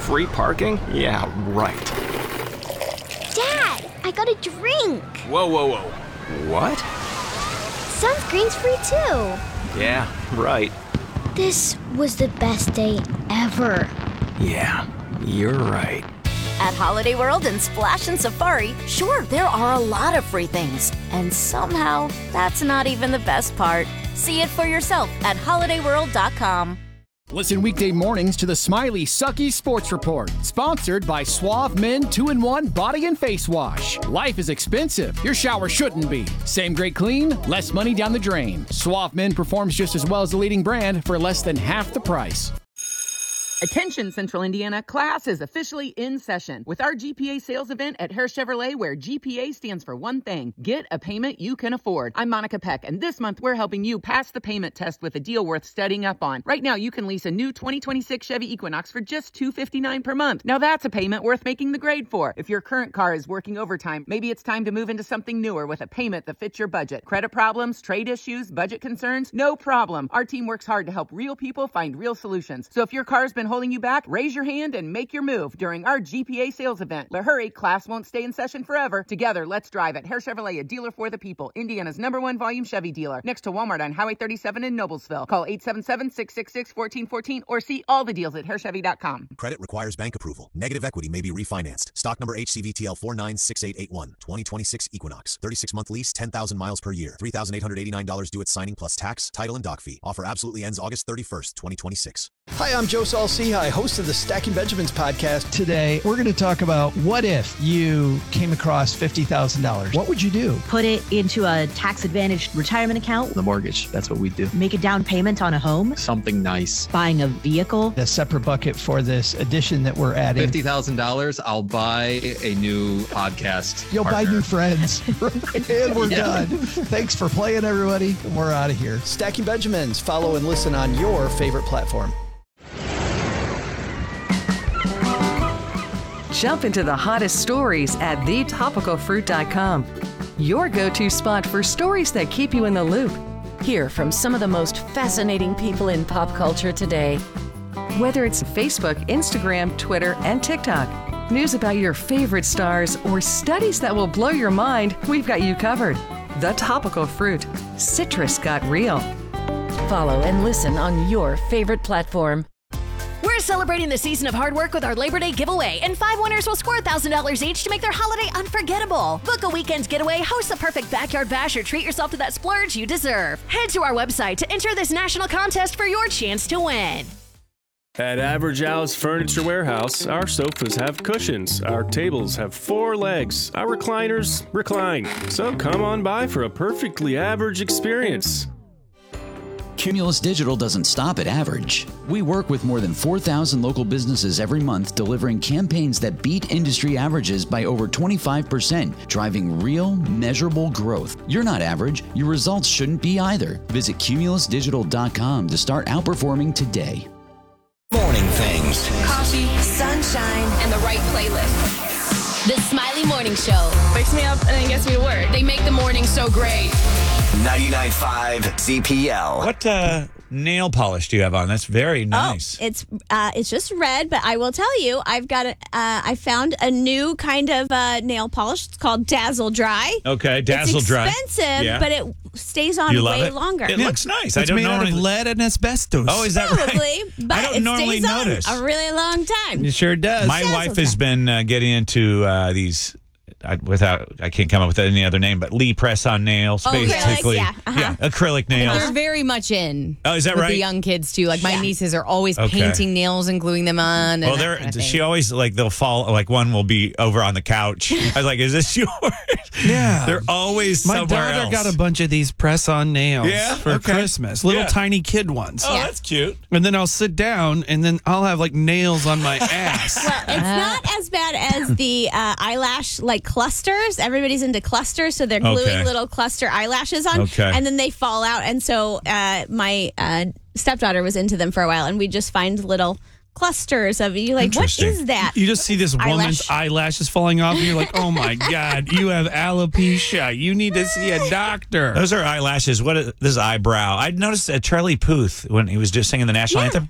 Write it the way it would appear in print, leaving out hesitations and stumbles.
Free parking? Yeah, right. Dad, I got a drink. Whoa. What? Sunscreen's free too. Yeah, right. This was the best day ever. Yeah, you're right. At Holiday World and Splash and Safari, sure, there are a lot of free things. And somehow, that's not even the best part. See it for yourself at holidayworld.com. Listen weekday mornings to the Smiley Sucky Sports Report, sponsored by Suave Men 2-in-1 Body and Face Wash. Life is expensive. Your shower shouldn't be. Same great clean, less money down the drain. Suave Men performs just as well as the leading brand for less than half the price. Attention, Central Indiana, class is officially in session with our GPA sales event at Hare Chevrolet, where GPA stands for one thing: get a payment you can afford. I'm Monica Peck, and this month we're helping you pass the payment test with a deal worth studying up on. Right now, you can lease a new 2026 Chevy Equinox for just $259 per month. Now that's a payment worth making the grade for. If your current car is working overtime, maybe it's time to move into something newer with a payment that fits your budget. Credit problems, trade issues, budget concerns? No problem. Our team works hard to help real people find real solutions. So if your car's been holding you back, raise your hand and make your move during our GPA sales event. But hurry, class won't stay in session forever. Together, let's drive at Hare Chevrolet, a dealer for the people. Indiana's #1 volume Chevy dealer. Next to Walmart on Highway 37 in Noblesville. Call 877-666-1414 or see all the deals at harechevy.com. Credit requires bank approval. Negative equity may be refinanced. Stock number HCVTL 496881. 2026 Equinox. 36-month lease, 10,000 miles per year. $3,889 due at signing plus tax, title, and dock fee. Offer absolutely ends August 31st, 2026. Hi, I'm Joe Saul-Sehy, host of the Stacking Benjamins podcast. Today, we're going to talk about what if you came across $50,000? What would you do? Put it into a tax-advantaged retirement account. The mortgage, that's what we do. Make a down payment on a home. Something nice. Buying a vehicle. A separate bucket for this addition that we're adding. $50,000, I'll buy a new podcast. You'll partner. buy new friends. And we're done. Thanks for playing, everybody. We're out of here. Stacking Benjamins. Follow and listen on your favorite platform. Jump into the hottest stories at thetopicalfruit.com. Your go-to spot for stories that keep you in the loop. Hear from some of the most fascinating people in pop culture today. Whether it's Facebook, Instagram, Twitter, and TikTok, news about your favorite stars, or studies that will blow your mind, we've got you covered. The Topical Fruit. Citrus got real. Follow and listen on your favorite platform. We're celebrating the season of hard work with our Labor Day giveaway, and 5 winners will score $1,000 each to make their holiday unforgettable. Book a weekend getaway, host the perfect backyard bash, or treat yourself to that splurge you deserve. Head to our website to enter this national contest for your chance to win. At Average Al's Furniture Warehouse, our sofas have cushions, our tables have 4 legs, our recliners recline. So come on by for a perfectly average experience. Cumulus Digital doesn't stop at average. We work with more than 4,000 local businesses every month, delivering campaigns that beat industry averages by over 25%, driving real, measurable growth. You're not average. Your results shouldn't be either. Visit cumulusdigital.com to start outperforming today. Morning things. Coffee, sunshine, and the right playlist. The Smiley Morning Show. Wakes me up and then gets me to work. They make the morning so great. 99.5 CPL. What nail polish do you have on? That's very nice. Oh, it's just red, but I will tell you, I found a new kind of nail polish. It's called Dazzle Dry. Okay, Dazzle Dry. It's expensive, but it stays on way longer. It looks nice. It's made out of lead and asbestos. Oh, is that Probably, right? but I don't normally stays on notice. a really long time. It sure does. My wife has been getting into these. I can't come up with any other name, but Lee press-on nails, basically. Acrylic nails. They're very much in. Oh, is that with right? The young kids too. Like my nieces are always painting nails and gluing them on. Well, she always they'll fall. Like one will be over on the couch. I was like, "Is this yours?" Yeah, they're always my somewhere daughter else. got a bunch of these press-on nails for Christmas, little Yeah. tiny kid ones. Oh, that's cute. And then I'll sit down, and then I'll have like nails on my ass. Well, it's not as bad as the eyelash clusters. Everybody's into clusters, so they're gluing little cluster eyelashes on, and then they fall out. And so my stepdaughter was into them for a while, and we just find little clusters of you. Like, what is that? You just see this woman's eyelashes falling off, and you're like, "Oh my God, you have alopecia. You need to see a doctor." Those are eyelashes. This is eyebrow. I noticed Charlie Puth when he was just singing the national anthem.